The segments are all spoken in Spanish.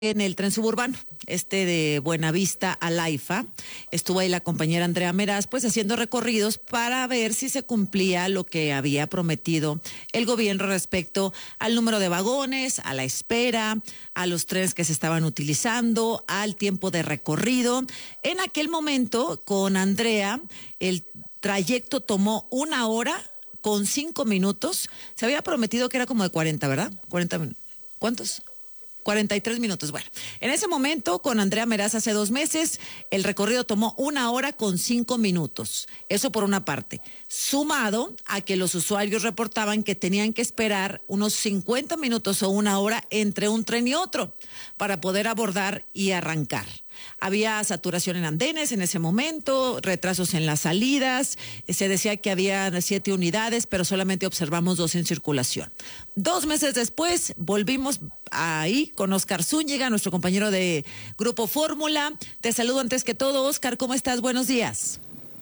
en el tren suburbano, de Buenavista a Laifa. Estuvo ahí la compañera Andrea Meraz, pues haciendo recorridos para ver si se cumplía lo que había prometido el gobierno respecto al número de vagones, a la espera, a los trenes que se estaban utilizando, al tiempo de recorrido. En aquel momento, con Andrea, el trayecto tomó 1 hora con 5 minutos. Se había prometido que era como de 40, ¿verdad? 40 minutos. ¿Cuántos? 43 minutos. Bueno, en ese momento, con Andrea Meraz hace 2 meses, el recorrido tomó 1 hora con 5 minutos. Eso por una parte. Sumado a que los usuarios reportaban que tenían que esperar unos 50 minutos o 1 hora entre un tren y otro para poder abordar y arrancar. Había saturación en andenes en ese momento, retrasos en las salidas, se decía que había 7 unidades, pero solamente observamos 2 en circulación. 2 meses después, volvimos ahí con Oscar Zúñiga, nuestro compañero de Grupo Fórmula. Te saludo antes que todo, Oscar, ¿cómo estás? Buenos días.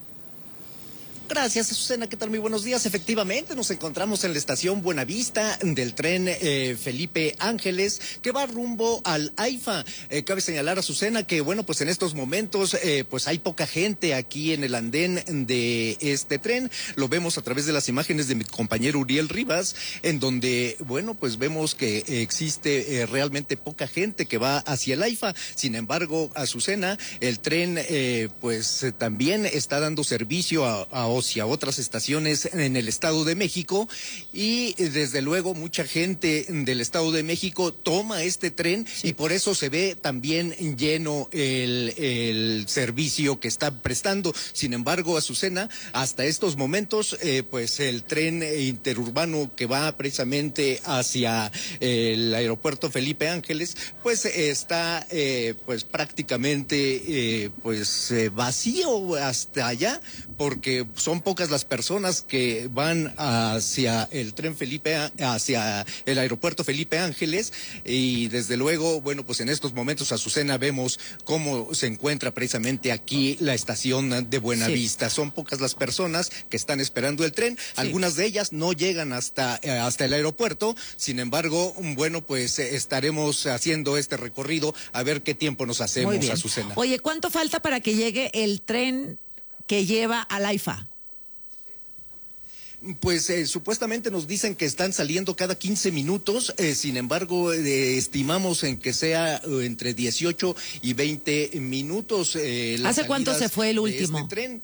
Gracias, Azucena. ¿Qué tal? Muy buenos días. Efectivamente, nos encontramos en la estación Buenavista del tren Felipe Ángeles, que va rumbo al AIFA. Cabe señalar, Azucena, que bueno, pues en estos momentos, pues hay poca gente aquí en el andén de este tren. Lo vemos a través de las imágenes de mi compañero Uriel Rivas, en donde, bueno, pues vemos que existe realmente poca gente que va hacia el AIFA. Sin embargo, Azucena, el tren, pues también está dando servicio hacia otras estaciones en el Estado de México, y desde luego mucha gente del Estado de México toma este tren, sí, y por eso se ve también lleno el servicio que está prestando. Sin embargo, Azucena, hasta estos momentos, pues el tren interurbano que va precisamente hacia el aeropuerto Felipe Ángeles, pues está pues prácticamente vacío hasta allá, porque son pocas las personas que van hacia el tren hacia el aeropuerto Felipe Ángeles, y desde luego, bueno, pues en estos momentos, Azucena, vemos cómo se encuentra precisamente aquí la estación de Buenavista. Sí. Son pocas las personas que están esperando el tren, sí, algunas de ellas no llegan hasta el aeropuerto. Sin embargo, bueno, pues estaremos haciendo este recorrido a ver qué tiempo nos hacemos, Azucena. Oye, ¿cuánto falta para que llegue el tren que lleva al AIFA? Pues supuestamente nos dicen que están saliendo cada 15 minutos, sin embargo estimamos en que sea entre 18 y 20 minutos. ¿Hace cuánto se fue el último? Este tren.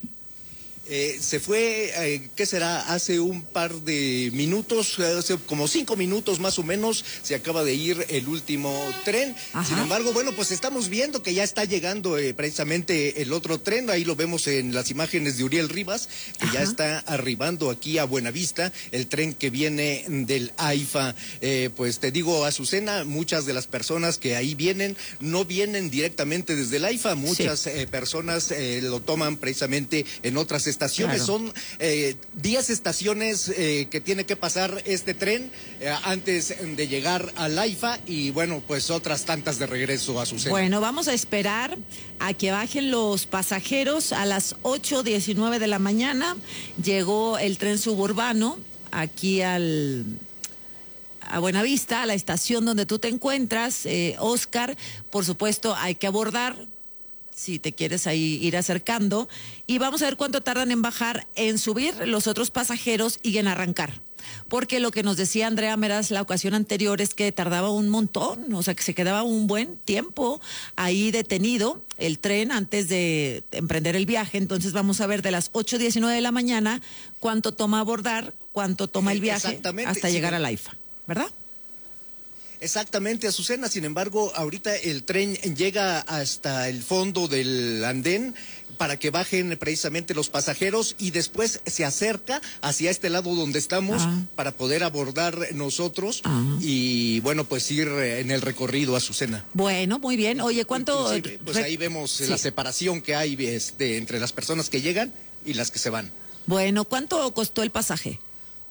Se fue, ¿qué será? Hace un par de minutos, hace como 5 minutos más o menos, se acaba de ir el último tren. Ajá. Sin embargo, bueno, pues estamos viendo que ya está llegando precisamente el otro tren. Ahí lo vemos en las imágenes de Uriel Rivas, que ajá, ya está arribando aquí a Buenavista, el tren que viene del AIFA. Pues te digo, Azucena, muchas de las personas que ahí vienen no vienen directamente desde el AIFA, muchas sí, personas lo toman precisamente en otras estaciones. Claro. Son 10 estaciones que tiene que pasar este tren antes de llegar al AIFA, y bueno, pues otras tantas de regreso a su centro. Bueno, vamos a esperar a que bajen los pasajeros. A las 8:19 de la mañana llegó el tren suburbano aquí a Buenavista, a la estación donde tú te encuentras, Oscar. Por supuesto, hay que abordar, si te quieres ahí ir acercando, y vamos a ver cuánto tardan en bajar, en subir los otros pasajeros y en arrancar. Porque lo que nos decía Andrea Meraz la ocasión anterior es que tardaba un montón, o sea que se quedaba un buen tiempo ahí detenido el tren antes de emprender el viaje. Entonces vamos a ver de las 8:19 de la mañana cuánto toma abordar, cuánto toma el viaje hasta llegar al AIFA, ¿verdad? Exactamente, Azucena. Sin embargo, ahorita el tren llega hasta el fondo del andén para que bajen precisamente los pasajeros, y después se acerca hacia este lado donde estamos para poder abordar nosotros y bueno, pues ir en el recorrido, Azucena. Bueno, muy bien. Oye, ¿cuánto? Pues ahí vemos sí, la separación que hay entre las personas que llegan y las que se van. Bueno, ¿cuánto costó el pasaje?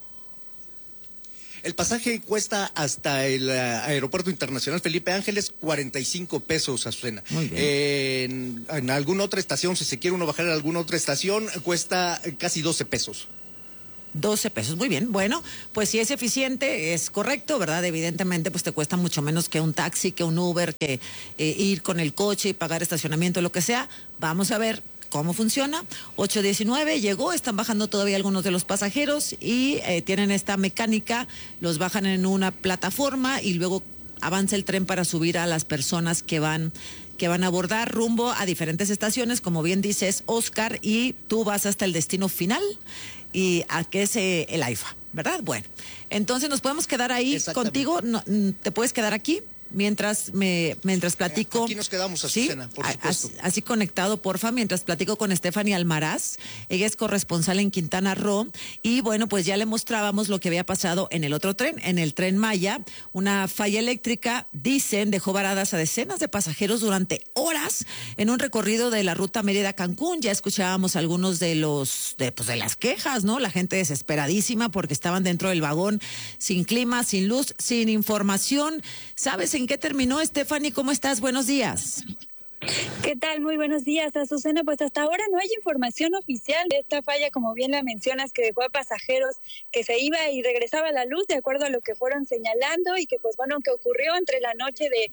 El pasaje cuesta hasta el Aeropuerto Internacional Felipe Ángeles 45 pesos, Azucena. En alguna otra estación, si se quiere uno bajar a alguna otra estación, cuesta casi 12 pesos. 12 pesos, muy bien. Bueno, pues si es eficiente, es correcto, ¿verdad? Evidentemente, pues te cuesta mucho menos que un taxi, que un Uber, que ir con el coche y pagar estacionamiento, lo que sea. Vamos a ver cómo funciona. 8:19 llegó, están bajando todavía algunos de los pasajeros y tienen esta mecánica, los bajan en una plataforma y luego avanza el tren para subir a las personas que van a abordar rumbo a diferentes estaciones, como bien dices, Oscar, y tú vas hasta el destino final, y a que es el AIFA, ¿verdad? Bueno, entonces nos podemos quedar ahí contigo, no, ¿te puedes quedar aquí? Mientras platico. Aquí nos quedamos, Azucena, ¿sí? Por supuesto. Así conectado, porfa, mientras platico con Stephanie Almaraz. Ella es corresponsal en Quintana Roo. Y bueno, pues ya le mostrábamos lo que había pasado en el otro tren, en el Tren Maya. Una falla eléctrica, dicen, dejó varadas a decenas de pasajeros durante horas en un recorrido de la ruta Mérida-Cancún. Ya escuchábamos algunos de las quejas, ¿no? La gente desesperadísima porque estaban dentro del vagón sin clima, sin luz, sin información. ¿Sabes en qué terminó, Stephanie? ¿Cómo estás? Buenos días. ¿Qué tal? Muy buenos días, Azucena. Pues hasta ahora no hay información oficial de esta falla, como bien la mencionas, que dejó a pasajeros que se iba y regresaba la luz de acuerdo a lo que fueron señalando y que pues bueno, que ocurrió entre la noche del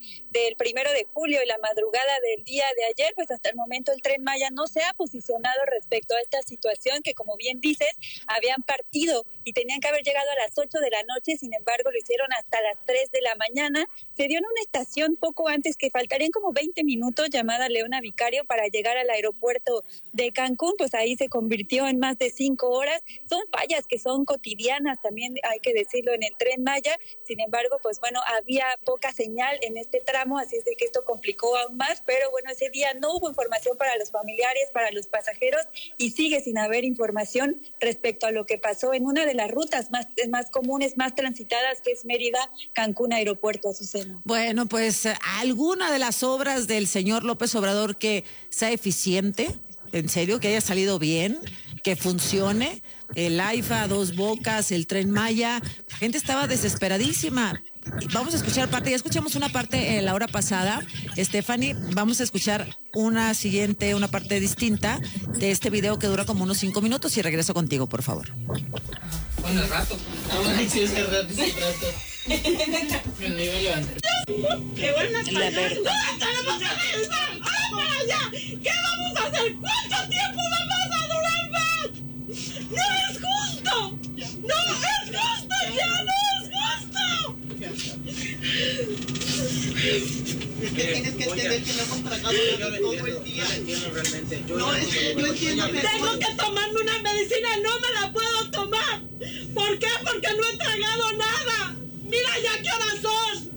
1 de julio y la madrugada del día de ayer. Pues hasta el momento el Tren Maya no se ha posicionado respecto a esta situación que, como bien dices, habían partido y tenían que haber llegado a las 8 de la noche, sin embargo lo hicieron hasta las 3 de la mañana. Se dio en una estación poco antes, que faltarían como 20 minutos, llamada Leona Vicario, para llegar al aeropuerto de Cancún. Pues ahí se convirtió en más de 5 horas. Son fallas que son cotidianas, también hay que decirlo, en el Tren Maya. Sin embargo, pues bueno, había poca señal en este tramo, así es de que esto complicó aún más, pero bueno, ese día no hubo información para los familiares, para los pasajeros, y sigue sin haber información respecto a lo que pasó en una de las rutas más comunes, más transitadas, que es Mérida-Cancún Aeropuerto, Azucena. Bueno, pues alguna de las obras del señor López Obrador que sea eficiente, en serio, que haya salido bien, que funcione, el AIFA, Dos Bocas, el Tren Maya, la gente estaba desesperadísima. Vamos a escuchar parte, ya escuchamos una parte la hora pasada, Stephanie, vamos a escuchar una parte distinta de este video que dura como unos 5 minutos y regreso contigo, por favor. Bueno, el rato. Ay, sí, ese rato. Me iba a levantar. ¡Qué buena palabra! ¡No tenemos que regresar! ¡Ahora para allá! ¿Qué vamos a hacer? ¿Cuánto tiempo vamos a durar más? ¡No es justo! ¡No es justo! ¡Ya no es justo! Es que tienes que entender que no hemos tragado todo el día. No entiendo. Tengo que tomarme una medicina, no me la puedo tomar. ¿Por qué? Porque no he tragado nada. Mira ya qué horas son.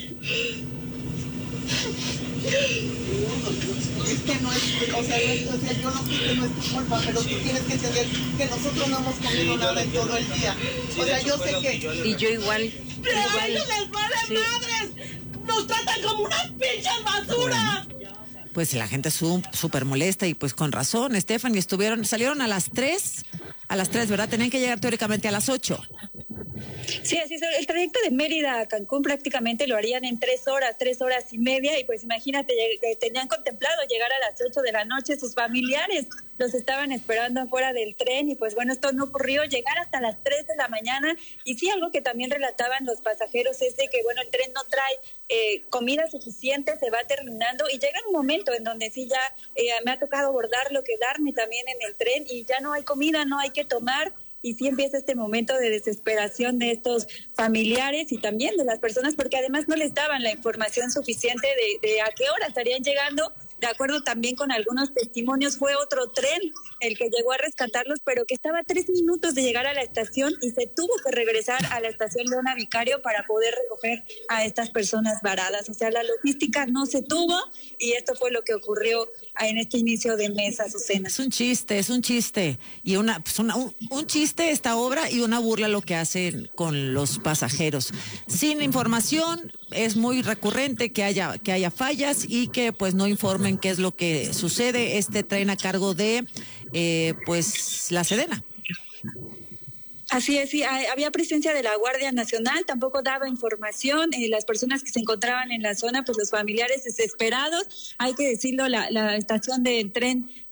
Es que no es, yo no sé que no es tu culpa, pero tú tienes que entender que nosotros no hemos comido nada en todo el día. O sea, yo sé que... Y yo igual. Pero a ellos les vale madres. Nos tratan como unas pinches basuras. Pues la gente súper molesta y pues con razón, Stephanie, salieron a las 3, ¿verdad? Tenían que llegar teóricamente a las 8. Sí, así es. El trayecto de Mérida a Cancún prácticamente lo harían en 3 horas y media, y pues imagínate, tenían contemplado llegar a las 8 de la noche, sus familiares los estaban esperando afuera del tren, y pues bueno, esto no ocurrió, llegar hasta las 3 de la mañana, y sí, algo que también relataban los pasajeros es de que bueno, el tren no trae comida suficiente, se va terminando, y llega un momento en donde sí ya me ha tocado abordarlo, quedarme también en el tren, y ya no hay comida, no hay que tomar. Y sí empieza este momento de desesperación de estos familiares y también de las personas, porque además no les daban la información suficiente de a qué hora estarían llegando. De acuerdo también con algunos testimonios, fue otro tren el que llegó a rescatarlos, pero que estaba a 3 minutos de llegar a la estación y se tuvo que regresar a la estación Leona Vicario para poder recoger a estas personas varadas. O sea, la logística no se tuvo, y esto fue lo que ocurrió en este inicio de mes, Azucena. Es un chiste. Y un chiste esta obra y una burla lo que hacen con los pasajeros. Sin información, es muy recurrente que haya fallas y que pues no informen qué es lo que sucede. Este tren a cargo de pues la Sedena. Así es, sí, había presencia de la Guardia Nacional, tampoco daba información, las personas que se encontraban en la zona, pues los familiares desesperados. Hay que decirlo, la estación del tren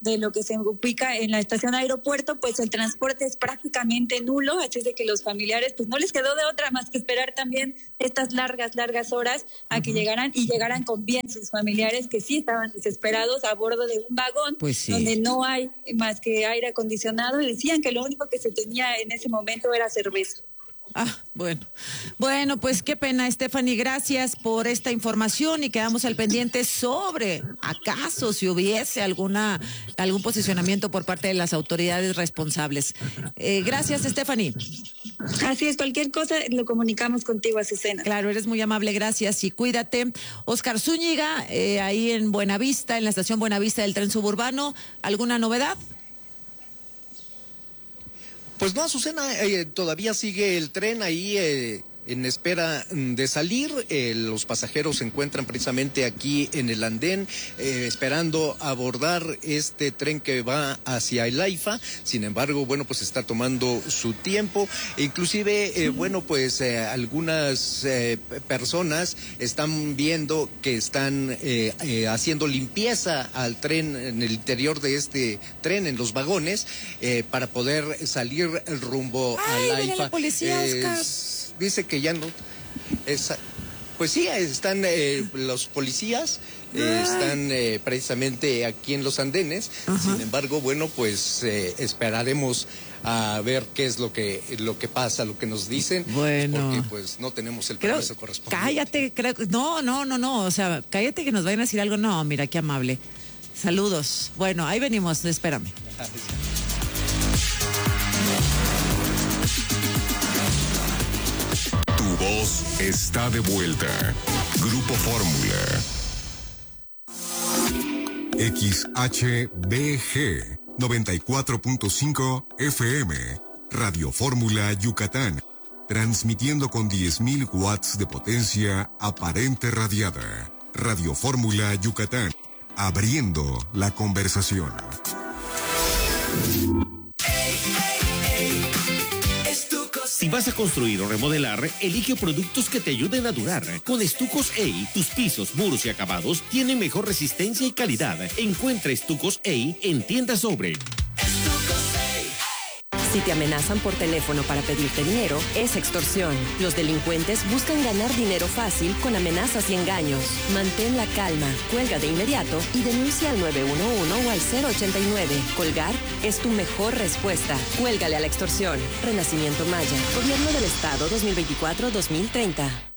de lo que se ubica en la estación aeropuerto, pues el transporte es prácticamente nulo, así es de que los familiares pues no les quedó de otra más que esperar también estas largas horas a que llegaran con bien sus familiares, que sí estaban desesperados a bordo de un vagón donde no hay más que aire acondicionado, y decían que lo único que se tenía en ese momento era cerveza. Bueno, pues qué pena, Stephanie, gracias por esta información y quedamos al pendiente sobre acaso si hubiese algún posicionamiento por parte de las autoridades responsables. Gracias, Stephanie. Así es, cualquier cosa lo comunicamos contigo, Azucena. Claro, eres muy amable, gracias y cuídate. Oscar Zúñiga, ahí en Buenavista, en la estación Buenavista del tren suburbano, ¿alguna novedad? Pues no, Azucena, todavía sigue el tren ahí en espera de salir. Los pasajeros se encuentran precisamente aquí en el andén esperando abordar este tren que va hacia el AIFA. Sin embargo, bueno, pues está tomando su tiempo. Inclusive, bueno, pues algunas personas están viendo que están haciendo limpieza al tren, en el interior de este tren, en los vagones, para poder salir rumbo al AIFA. La policía, Oscar. Dice que ya no. Pues sí, están los policías, están precisamente aquí en los andenes. Sin embargo, bueno, pues esperaremos a ver qué es lo que pasa, lo que nos dicen. Bueno. Porque pues no tenemos el permiso correspondiente. Cállate, no, o sea, cállate que nos vayan a decir algo. No, mira, qué amable. Saludos. Bueno, ahí venimos, espérame. Tu voz está de vuelta. Grupo Fórmula. XHBG 94.5 FM. Radio Fórmula Yucatán. Transmitiendo con 10.000 watts de potencia aparente radiada. Radio Fórmula Yucatán. Abriendo la conversación. Si vas a construir o remodelar, elige productos que te ayuden a durar. Con Estucos EI, tus pisos, muros y acabados tienen mejor resistencia y calidad. Encuentra Estucos EI en tiendas Sobre. Si te amenazan por teléfono para pedirte dinero, es extorsión. Los delincuentes buscan ganar dinero fácil con amenazas y engaños. Mantén la calma, cuelga de inmediato y denuncia al 911 o al 089. Colgar es tu mejor respuesta. Cuélgale a la extorsión. Renacimiento Maya. Gobierno del Estado 2024-2030.